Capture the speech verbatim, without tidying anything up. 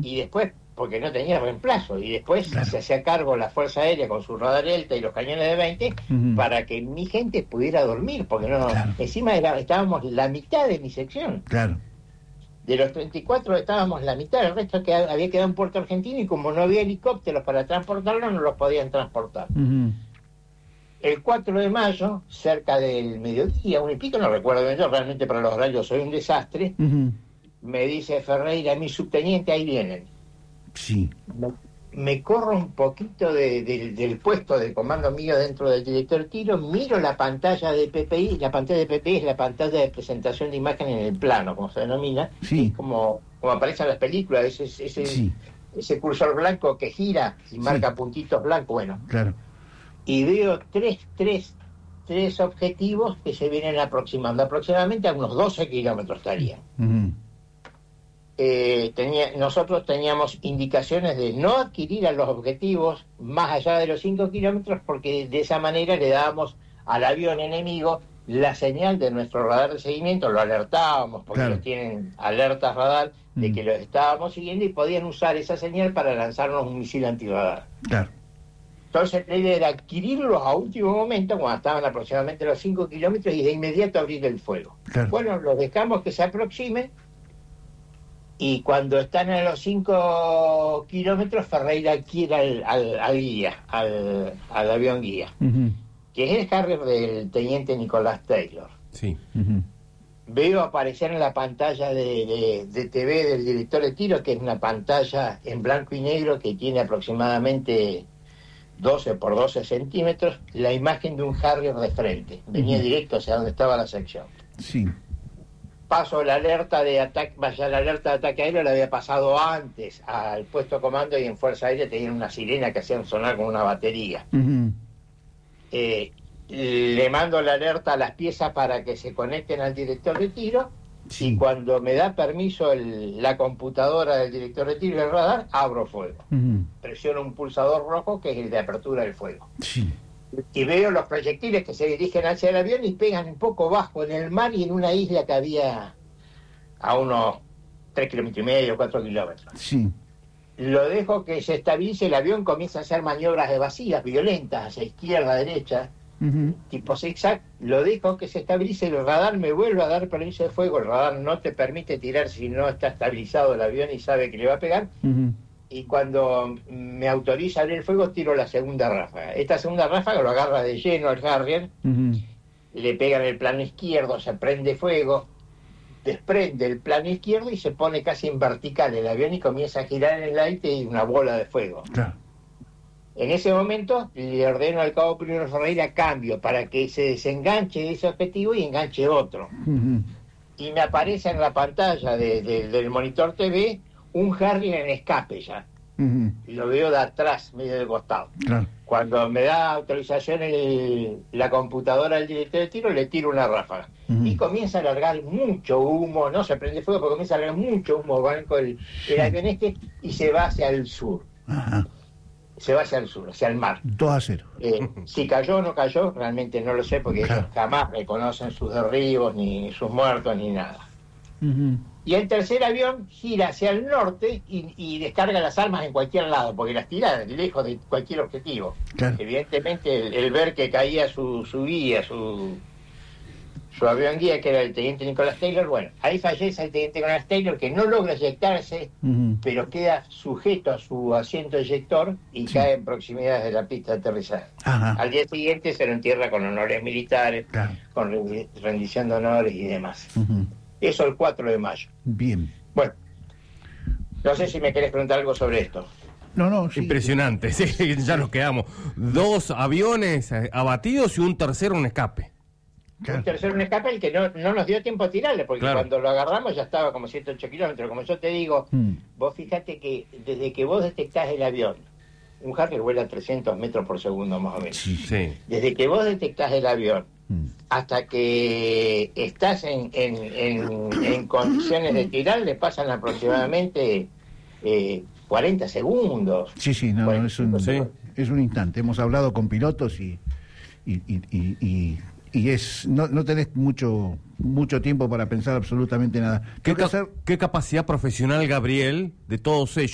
y después, porque no tenía reemplazo, y después Claro. se hacía cargo la Fuerza Aérea con su radar Delta y los cañones de veinte Ujú. para que mi gente pudiera dormir, porque no, Claro. encima era, estábamos la mitad de mi sección. Claro. De los treinta y cuatro estábamos la mitad, el resto que había quedado en Puerto Argentino, y como no había helicópteros para transportarlos, no los podían transportar. Ujú. El cuatro de mayo, cerca del mediodía, un y pico, no recuerdo bien, yo realmente para los horarios soy un desastre, Ujú. me dice Ferreira, mi subteniente, ahí vienen. Sí. Me, me corro un poquito de, de, del puesto de comando mío dentro del director de tiro, miro la pantalla de P P I, la pantalla de P P I es la pantalla de presentación de imagen en el plano, como se denomina, Sí. es como, como aparece en las películas, ese, ese, Sí. ese cursor blanco que gira y Sí. marca puntitos blancos, bueno, Claro. y veo tres, tres, tres objetivos que se vienen aproximando, aproximadamente a unos doce kilómetros estarían. Ujú. Eh, tenía, nosotros teníamos indicaciones de no adquirir a los objetivos más allá de los cinco kilómetros, porque de esa manera le dábamos al avión enemigo la señal de nuestro radar de seguimiento, lo alertábamos, porque Claro. ellos tienen alertas radar de Mm. que los estábamos siguiendo y podían usar esa señal para lanzarnos un misil antirradar. Claro. Entonces la idea era adquirirlos a último momento, cuando estaban aproximadamente los cinco kilómetros, y de inmediato abrir el fuego. Claro. Bueno, los dejamos que se aproximen, y cuando están a los cinco kilómetros, Ferreira adquiere al, al, al guía, al, al avión guía, Ujú. que es el Harrier del teniente Nicolás Taylor. Sí. Ujú. Veo aparecer en la pantalla de, de, de T V del director de tiro, que es una pantalla en blanco y negro que tiene aproximadamente doce por doce centímetros, la imagen de un Harrier de frente. Venía Ujú. directo hacia donde estaba la sección. Sí. Paso la alerta de ataque, vaya, la alerta de ataque aéreo la había pasado antes al puesto de comando, y en Fuerza Aérea tenían una sirena que hacían sonar con una batería. Ujú. Eh, le mando la alerta a las piezas para que se conecten al director de tiro, Sí. y cuando me da permiso el, la computadora del director de tiro y el radar, abro fuego. Ujú. Presiono un pulsador rojo que es el de apertura del fuego. Sí. Y veo los proyectiles que se dirigen hacia el avión y pegan un poco bajo en el mar y en una isla que había a unos tres kilómetros y medio, cuatro kilómetros. Sí. Lo dejo que se estabilice, el avión comienza a hacer maniobras evasivas, violentas, hacia izquierda, derecha, Ujú. tipo zigzag. Lo dejo que se estabilice, el radar me vuelve a dar permiso de fuego. El radar no te permite tirar si no está estabilizado el avión y sabe que le va a pegar. Ujú. Y cuando me autoriza a abrir el fuego, tiro la segunda ráfaga. Esta segunda ráfaga lo agarra de lleno al Harrier, Ujú. le pega en el plano izquierdo, se prende fuego, desprende el plano izquierdo y se pone casi en vertical el avión y comienza a girar en el aire y una bola de fuego. Claro. En ese momento le ordeno al cabo primero Ferreira cambio para que se desenganche de ese objetivo y enganche otro. Ujú. Y me aparece en la pantalla de, de, del monitor T V un Harrier en escape ya. Ujú. Lo veo de atrás, medio de costado. Claro. Cuando me da autorización el, la computadora del director de tiro, le tiro una ráfaga. Ujú. Y comienza a largar mucho humo, no se prende fuego, pero comienza a largar mucho humo blanco el, el avión este, y se va hacia el sur. Ajá. Se va hacia el sur, hacia el mar. dos a cero. Eh, si cayó o no cayó, realmente no lo sé, porque Claro. ellos jamás reconocen sus derribos, ni sus muertos, ni nada. Ujú. Y el tercer avión gira hacia el norte y, y descarga las armas en cualquier lado, porque las tira lejos de cualquier objetivo. Claro. Evidentemente, el, el ver que caía su, su guía, su, su avión guía, que era el teniente Nicolás Taylor, bueno, ahí fallece el teniente Nicolás Taylor, que no logra eyectarse, Ujú. pero queda sujeto a su asiento eyector y Sí. cae en proximidades de la pista de aterrizaje. Ajá. Al día siguiente se lo entierra con honores militares, Claro. con rendi- rendición de honores y demás. Ujú. Eso el cuatro de mayo. Bien. Bueno, no sé si me querés preguntar algo sobre esto. No, no, sí. Impresionante, sí, ya nos quedamos. Dos aviones eh, abatidos y un tercero en escape. Claro. Un tercero en escape, el que no, no nos dio tiempo a tirarle, porque Claro. cuando lo agarramos ya estaba como ciento ocho kilómetros. Como yo te digo, Mm. vos fíjate que desde que vos detectás el avión, un Harrier vuela a trescientos metros por segundo más o menos. Sí. Sí. Desde que vos detectás el avión Mm. hasta que estás en, en, en, en condiciones de tirar, le pasan aproximadamente eh, cuarenta segundos. Sí, sí, no, Bueno, no, es, un, sí. es un instante. Hemos hablado con pilotos y y, y, y, y, y es no, no tenés mucho mucho tiempo para pensar absolutamente nada. ¿Qué, Tengo que ca- hacer qué capacidad profesional, Gabriel, de todos ellos?